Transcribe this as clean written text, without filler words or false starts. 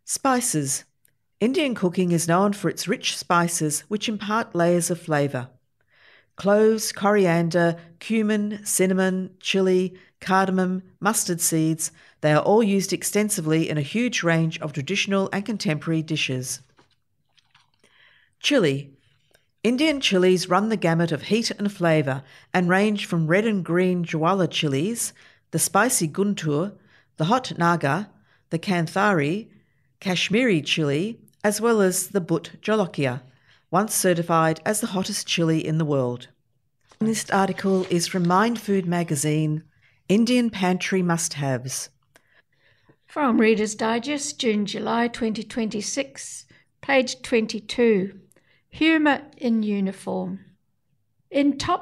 Spices. Indian cooking is known for its rich spices which impart layers of flavour. Cloves, coriander, cumin, cinnamon, chilli, cardamom, mustard seeds, they are all used extensively in a huge range of traditional and contemporary dishes. Chilli. Indian chilies run the gamut of heat and flavour and range from red and green Jwala chilies, the spicy Guntur, the hot Naga, the Kandhari, Kashmiri chili, as well as the Bhut Jolokia, once certified as the hottest chili in the world. This article is from Mind Food magazine, Indian Pantry Must-Haves. From Reader's Digest, June-July 2026, page 22. Humour in uniform. In top